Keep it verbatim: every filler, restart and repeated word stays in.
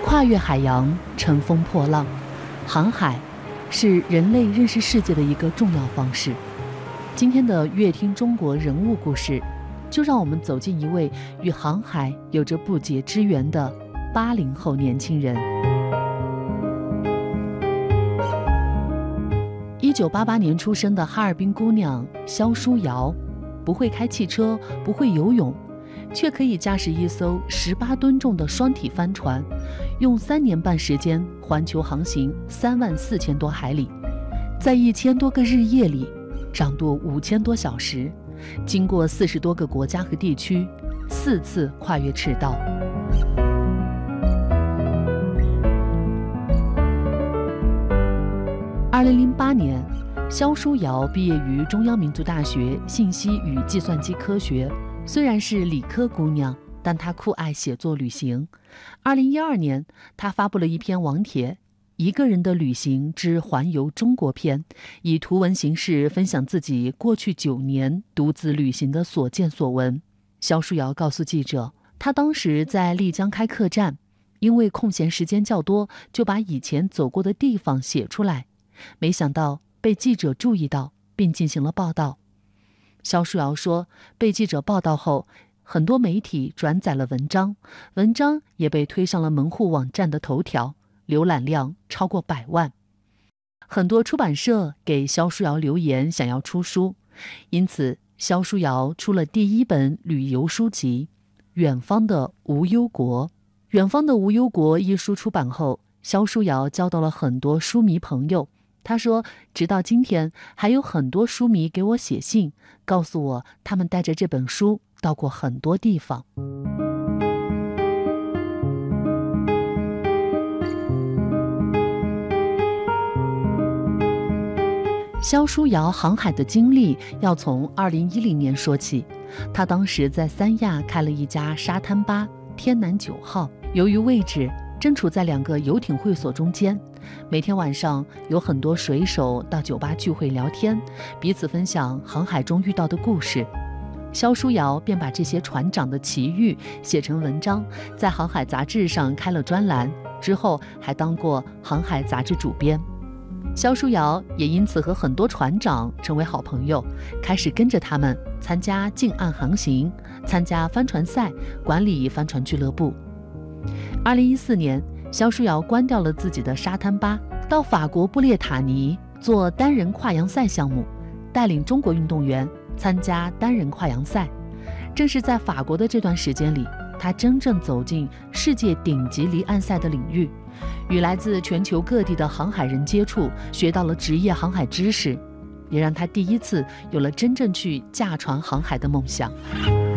跨越海洋，乘风破浪，航海是人类认识世界的一个重要方式。今天的乐听中国人物故事，就让我们走进一位与航海有着不解之缘的八零后年轻人。一九八八年出生的哈尔滨姑娘肖书瑶，不会开汽车，不会游泳，却可以驾驶一艘十八吨重的双体帆船，用三年半时间环球航行三万四千多海里，在一千多个日夜里掌舵五千多小时，经过四十多个国家和地区，四次跨越赤道。二零零八年，肖书瑶毕业于中央民族大学信息与计算机科学。虽然是理科姑娘，但她酷爱写作旅行。二零一二年，她发布了一篇网帖《一个人的旅行之环游中国篇》，以图文形式分享自己过去九年独自旅行的所见所闻。肖书瑶告诉记者，她当时在丽江开客栈，因为空闲时间较多，就把以前走过的地方写出来，没想到被记者注意到，并进行了报道。肖书瑶说，被记者报道后，很多媒体转载了文章，文章也被推上了门户网站的头条，浏览量超过百万。很多出版社给肖书瑶留言，想要出书，因此肖书瑶出了第一本旅游书籍《远方的无忧国》。《远方的无忧国》一书出版后，肖书瑶交到了很多书迷朋友。他说，直到今天还有很多书迷给我写信，告诉我他们带着这本书到过很多地方。肖书瑶航海的经历要从二零一零年说起。他当时在三亚开了一家沙滩吧天南九号，由于位置正处在两个游艇会所中间，每天晚上有很多水手到酒吧聚会聊天，彼此分享航海中遇到的故事。肖书瑶便把这些船长的奇遇写成文章，在航海杂志上开了专栏，之后还当过航海杂志主编。肖书瑶也因此和很多船长成为好朋友，开始跟着他们参加近岸航行，参加帆船赛，管理帆船俱乐部。二零一四年，肖书瑶关掉了自己的沙滩吧，到法国布列塔尼做单人跨洋赛项目，带领中国运动员参加单人跨洋赛。正是在法国的这段时间里，他真正走进世界顶级离岸赛的领域，与来自全球各地的航海人接触，学到了职业航海知识，也让他第一次有了真正去驾船航海的梦想。